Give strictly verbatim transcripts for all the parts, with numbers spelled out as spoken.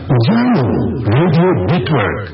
Radio network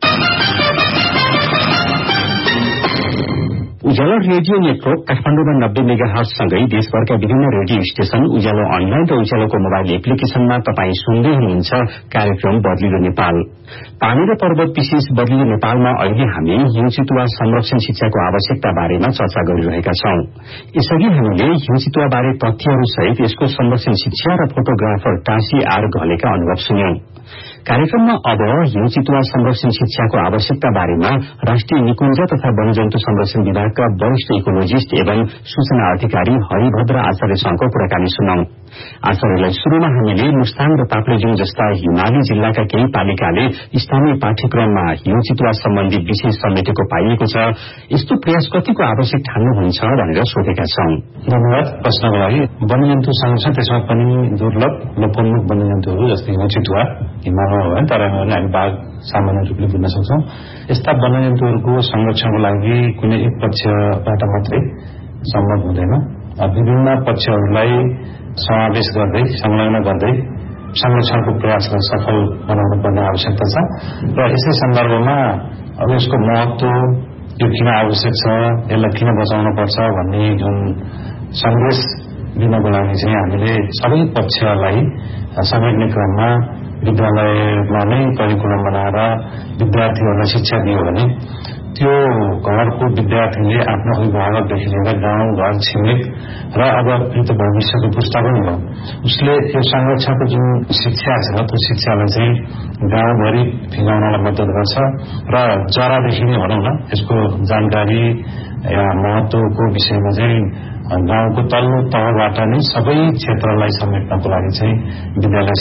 उज्यालो radio network काठमाडौँमा नब्बे mega हर्जसँगै देशभरका विभिन्न रेडियो स्टेशन, उज्यालो अनलाइन र उज्यालोको मोबाइल एप्लिकेशनमा तपाई सुन्दै हुनुहुन्छ कार्यक्रम बदलिलो नेपाल। पानी र पर्वत विशेष बदलिलो नेपालमा अहिले हामी हिउँ चितुवा संरक्षण शिक्षाको आवश्यकता बारेमा चर्चा गरिरहेका छौं। यसअघि हामीले हिउँ चितुवा बारे तथ्यहरू सहित यसको संरक्षण शिक्षा र फोटोग्राफर टासी आर घलेका अनुभव सुन्यौं। कार्यक्रममा अब हिउँ चितुवा संरक्षण शिक्षाको आवश्यकता बारेमा राष्ट्रिय निकुञ्ज तथा वन्यजन्तु संरक्षण विभागका वरिष्ठ इकोलोजिस्ट एवं सूचना अधिकारी हरिभद्र आचार्यसँगको कुराकानी सुनौं। आचार्यलाई शुरूमा हामीले मुस्ताङ र ताप्लेजुङ जस्ता हिमाली जिल्लाका केही पालिकाले स्थानीय पाठ्यक्रममा हिउँ चितुवा सम्बन्धी विषय समेटेको पाइएको छ। यस्तो प्रयास कतिको आवश्यक ठान्नुहुन्छ भनेर सोधेका छौं। धन्यवाद प्रश्नको लागि। वन्यजन्तु संरक्षण त्यसमा पनि दुर्लभ लोपोन्मुख वन्यजन्तुहरू जस्तै हिउँ चितुवा हिमालमा हो भने तर हामी बाघ सामान्य रूपले बुझ्न सक्छौं। यस्ता वन्यजन्तुहरूको संरक्षणको लागि कुनै एक पक्षबाट मात्रै सम्भव हुँदैन। विभिन्न पक्षहरूलाई समावेश गर्दै संलग्न गर्दै संरक्षणको प्रयासलाई सफल बनाउनु पर्ने आवश्यकता छ र यसै सन्दर्भमा अब यसको महत्व, यो किन आवश्यक छ, यसलाई किन बचाउनु पर्छ भन्ने जुन सन्देश दिनको लागि चाहिँ हामीले सबै पक्षलाई समेट्ने क्रममा विद्यालयमा नै करिकुलम बनाएर विद्यार्थीहरूलाई शिक्षा दियो भने त्यो घरको विद्यार्थीले आफ्नो अभिभावकदेखि लिएर गाउँ घर छिमेक र अब त्यो भविष्यको पुस्ता पनि हो, उसले यो संरक्षणको जुन शिक्षा छ त्यो शिक्षालाई चाहिँ गाउँभरि फिँगाउनलाई मद्दत गर्छ र जरादेखि नै भनौँ न यसको जानकारी या महत्वको विषयमा चाहिँ गाउँको तल्लो तहबाट नै सबै क्षेत्रलाई समेट्नको लागि चाहिँ विद्यालय